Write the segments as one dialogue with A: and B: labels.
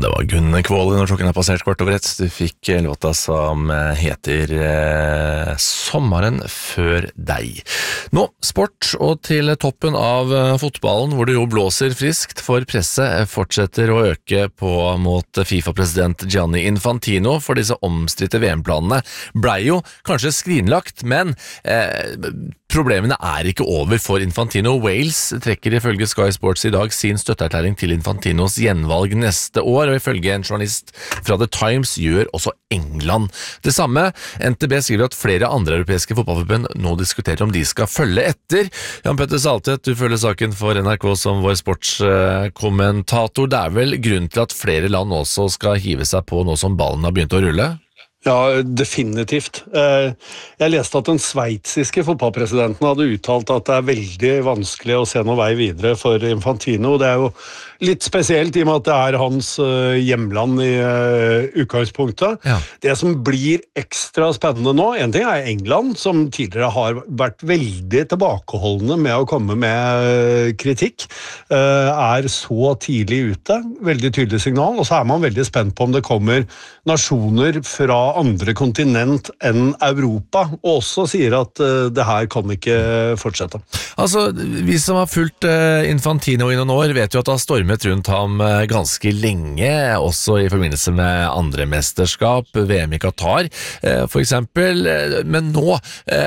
A: Det var Gunn Kvåle når klokken passert kvart over ett. Du fikk låta som heter Sommeren før deg. Nå, sport, og til toppen av fotballen, hvor det jo blåser friskt, for presset fortsetter å øke på mot FIFA-president Gianni Infantino, for disse omstridte VM-planene ble jo kanskje skrinlagt, men problemene er ikke over for Infantino. Wales trekker ifølge Sky Sports i dag sin støtteerklæring til Infantinos gjenvalg neste år, og ifølge en journalist fra The Times gjør også England det samme. NTB skriver at flere andre europeiske fotballforbund nå diskuterer om de skal følge etter. Jan Petter Saltvedt, du følger saken for NRK som vår sportskommentator. Det er vel grunn til at flere land også skal hive seg på nå som ballen har begynt å rulle?
B: Ja, definitivt. Jeg leste at den sveitsiske fotballpresidenten hadde uttalt at det er veldig vanskelig å se noen vei videre for Infantino. Det er jo litt spesielt i og med at det er hans hjemland i utgangspunktet. Ja. Det som blir ekstra spennende nå, en ting er England, som tidligere har vært veldig tilbakeholdende med å komme med kritikk, er så tidlig ute, veldig tydelig signal, og så er man veldig spent på om det kommer nasjoner fra andre kontinent enn Europa, og også sier at det her kan ikke fortsette.
A: Altså, vi som har fulgt Infantino i noen år vet jo at det har stormet rundt ham ganske lenge, også i forbindelse med andre mesterskap, VM i Qatar for eksempel, men nå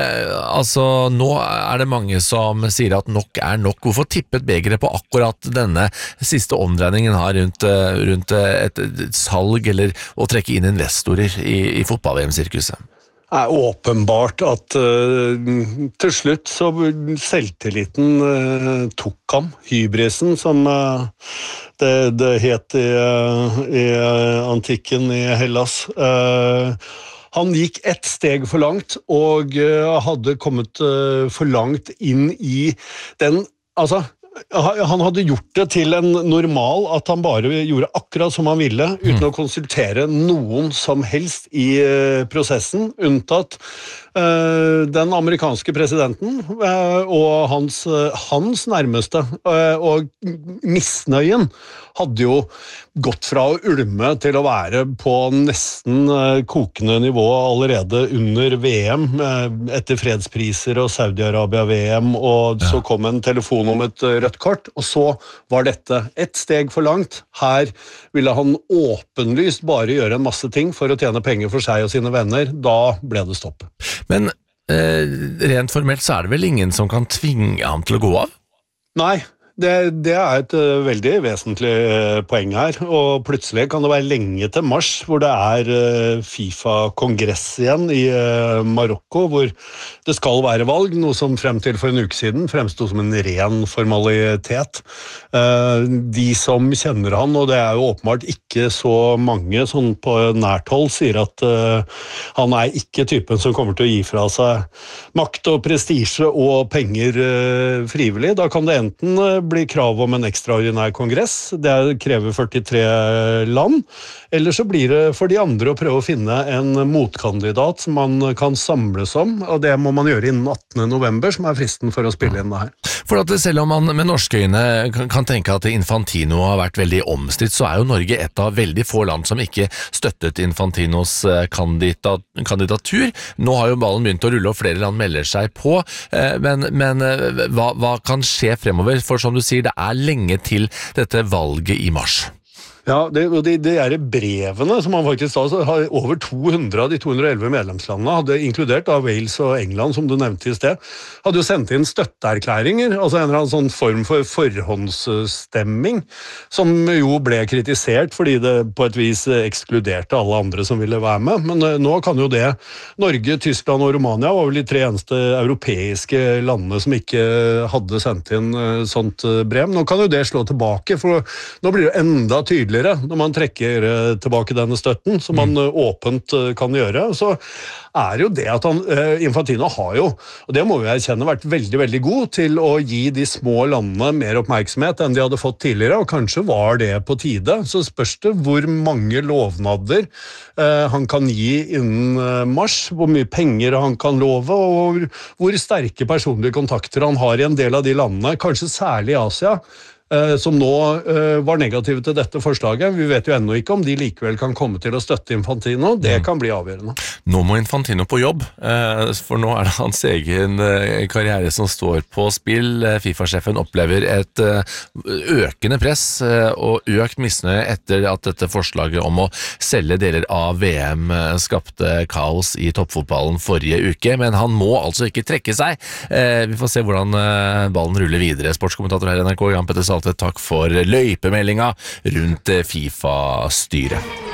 A: nå er det mange som sier at nok er nok. Hvorfor tippet begeret på akkurat denne siste omdreiningen her rundt et salg eller å trekke inn investorer i fotball-VM-sirkuset?
B: Det er åpenbart at til slutt så selvtilliten tok ham, hybrisen som det het i antikken i Hellas. Han gikk ett steg for langt og hadde kommet for langt inn i den, han hadde gjort det til en normal at han bare gjorde akkurat som han ville, uten å konsultere noen som helst i prosessen, unntatt den amerikanske presidenten og hans nærmeste. Og misnøyen hadde jo gått fra å ulme til å være på nesten kokende nivå allerede under VM, etter fredspriser og Saudi-Arabia-VM, og så kom en telefon om et rødt kort, og så var dette et steg for langt. Her ville han åpenlyst bare gjøre en masse ting for å tjene penger for seg og sine venner. Da ble det stopp.
A: Men rent formelt så er det vel ingen som kan tvinge ham til å gå av?
B: Nei, det er et veldig vesentlig poeng her, og plutselig kan det være lenge til mars, hvor det er FIFA-kongress igjen i Marokko, hvor det skal være valg, noe som frem til for en uke siden fremstod som en ren formalitet. De som kjenner han, og det er jo åpenbart ikke så mange sånn på nært hold, sier at han er ikke typen som kommer til å gi fra seg makt og prestisje og penger frivillig. Da kan det enten blir krav om en ekstraordinær kongress, det krever 43 land, eller så blir det for de andre å prøve å finne en motkandidat som man kan samles om, og det må man gjøre innen 18. november, som er fristen for å spille inn det her.
A: For at selv om man med norske øyne kan tenke at Infantino har vært veldig omstridt, så er jo Norge et av veldig få land som ikke støttet Infantinos kandidatur. Nå har jo ballen begynt å rulle, og flere land melder seg på, men hva kan skje fremover? For som du sier, det er lenge til dette valget i mars.
B: Ja, de brevene som han faktisk har over 200 av de 211 medlemslandene, hadde inkludert av Wales og England, som du nevnte i sted, hadde jo sendt inn støtteerklæringer, altså en eller annen sånn form for forhåndsstemming, som jo ble kritisert fordi det på et vis ekskluderte alle andre som ville være med. Men nå kan jo det, Norge, Tyskland og Romania var vel de 3 eneste europeiske landene som ikke hadde sendt inn sånt brev. Nå kan jo det slå tilbake, for nå blir det enda tydeligere når man trekker tilbake denne støtten, som man åpent kan gjøre. Så er jo det at Infantino har jo, og det må vi erkjenne, vært veldig, veldig god til å gi de små landene mer oppmerksomhet enn de hadde fått tidligere, og kanskje var det på tide. Så spørs det hvor mange lovnader han kan gi innen mars, hvor mye penger han kan love, og hvor sterke personlige kontakter han har i en del av de landene, kanskje særlig i Asia, som nå var negative til dette forslaget. Vi vet jo ennå ikke om de likevel kan komme til å støtte Infantino. Det kan bli avgjørende.
A: Nå må Infantino på jobb, for nå det hans egen karriere som står på spill. FIFA-sjefen opplever et økende press og økt misnøye etter at dette forslaget om å selge deler av VM skapte kaos i toppfotballen forrige uke, men han må altså ikke trekke seg. Vi får se hvordan ballen ruller videre. Sportskommentator her i NRK, Jan Petter Saltvedt, takk for løypemeldinga rundt FIFA-styret.